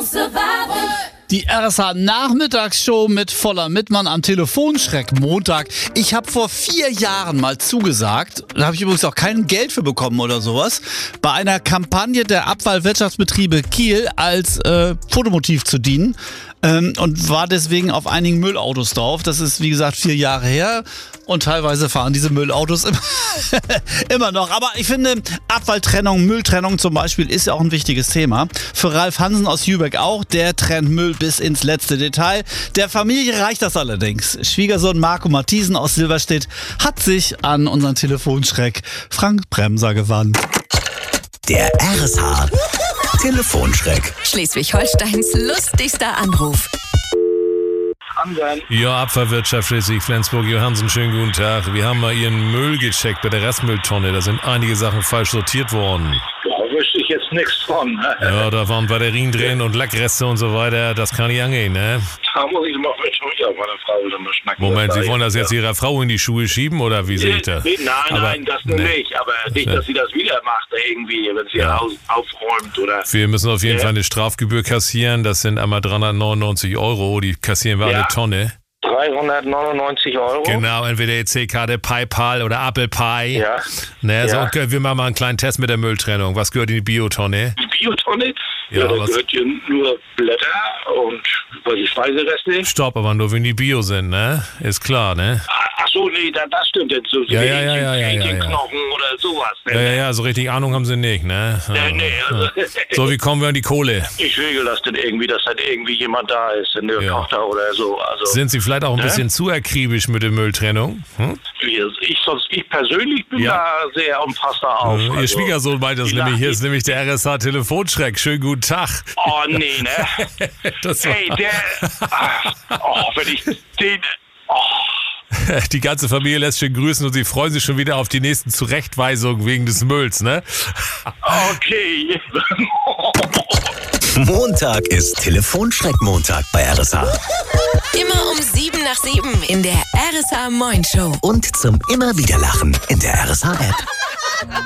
Die RSH-Nachmittagsshow mit Voller Mittmann am Telefonschreck Montag. Ich habe vor 4 Jahren mal zugesagt, da habe ich übrigens auch kein Geld für bekommen oder sowas, bei einer Kampagne der Abfallwirtschaftsbetriebe Kiel als Fotomotiv zu dienen. Und war deswegen auf einigen Müllautos drauf. Das ist, wie gesagt, 4 Jahre her. Und teilweise fahren diese Müllautos immer noch. Aber ich finde, Abfalltrennung, Mülltrennung zum Beispiel ist ja auch ein wichtiges Thema. Für Ralf Hansen aus Jübeck auch. Der trennt Müll bis ins letzte Detail. Der Familie reicht das allerdings. Schwiegersohn Marco Matthiesen aus Silberstedt hat sich an unseren Telefonschreck Frank Bremser gewandt. Der RSH Telefonschreck. Schleswig-Holsteins lustigster Anruf. Ja, Abfallwirtschaft Schleswig-Flensburg, Johansen, schönen guten Tag. Wir haben mal Ihren Müll gecheckt bei der Restmülltonne. Da sind einige Sachen falsch sortiert worden. Da wüsste ich jetzt nichts von. Ja, da waren Batterien drin und Lackreste und so weiter. Das kann nicht angehen, ne? Da muss ich mal mit meiner Frau dann mal schnacken. Moment, Sie wollen das jetzt Ihrer Frau in die Schuhe schieben, oder wie sehe ich das? Nein, das nicht. Aber nicht, dass sie das wieder macht, irgendwie, wenn sie aufräumt oder... Wir müssen auf jeden Fall eine Strafgebühr kassieren. Das sind einmal 399 €. Die kassieren wir alle Tonne. 399 €? Genau, entweder EC-Karte, PayPal oder Apple Pie. Ja. Ne, so, wir machen mal einen kleinen Test mit der Mülltrennung. Was gehört in die Biotonne? Die Biotonne? Ja, da gehört hier nur Blätter und die Speisereste. Stopp, aber nur wenn die Bio sind, ne? Ist klar, ne? Ach so, nee, das stimmt jetzt. So Knochen oder sowas. Ne? Ja, so richtig Ahnung haben sie nicht, ne? Nee, also, so, wie kommen wir an die Kohle? Ich regel das denn irgendwie, dass dann irgendwie jemand da ist, in der Tochter oder so. Also, sind Sie vielleicht auch ein bisschen zu akribisch mit der Mülltrennung? Ich persönlich bin da sehr umfassender auf. Ihr Schwiegersohn meint das nämlich. Hier ist nämlich der RSH Telefonschreck. Schönen guten Tag. Oh, nee, ne? Wenn ich den... Die ganze Familie lässt schön grüßen und sie freuen sich schon wieder auf die nächsten Zurechtweisungen wegen des Mülls, ne? Okay. Montag ist Telefonschreck-Montag bei RSH. Immer um 7:07 in der RSH Moin Show. Und zum immer wieder Lachen in der RSH-App.